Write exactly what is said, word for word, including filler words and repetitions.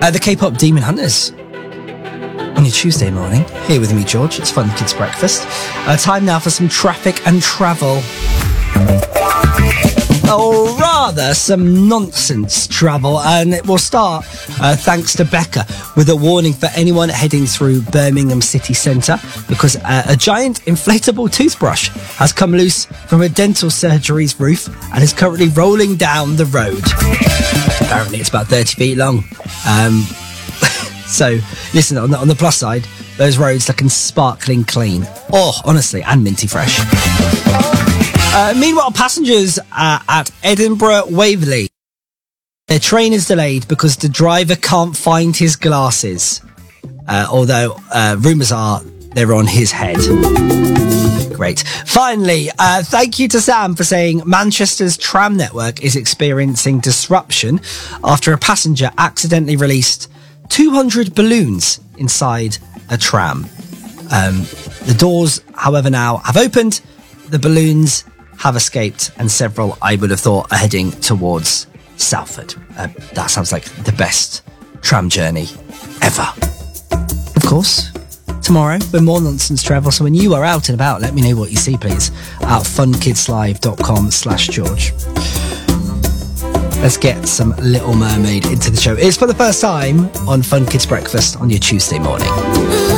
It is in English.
Uh, the K-pop Demon Hunters. On your Tuesday morning, here with me, George. It's Fun Kids Breakfast. Uh, time now for some traffic and travel. Or rather, some nonsense travel. And it will start, uh, thanks to Becca, with a warning for anyone heading through Birmingham city centre, because uh, a giant inflatable toothbrush has come loose from a dental surgery's roof and is currently rolling down the road. Apparently, it's about thirty feet long. Um... So, listen, on the, on the plus side, those roads looking sparkling clean. Oh, honestly, and minty fresh. Uh, meanwhile, passengers uh, at Edinburgh Waverley. Their train is delayed because the driver can't find his glasses. Uh, although, uh, rumours are they're on his head. Great. Finally, uh, thank you to Sam for saying Manchester's tram network is experiencing disruption after a passenger accidentally released two hundred balloons inside a tram. Um, the doors, however, now have opened. The balloons have escaped, and several, I would have thought, are heading towards Salford. Uh, that sounds like the best tram journey ever. Of course, tomorrow, with more nonsense travel. So when you are out and about, let me know what you see, please, at funkidslive.com slash George. Let's get some Little Mermaid into the show. It's for the first time on Fun Kids Breakfast on your Tuesday morning.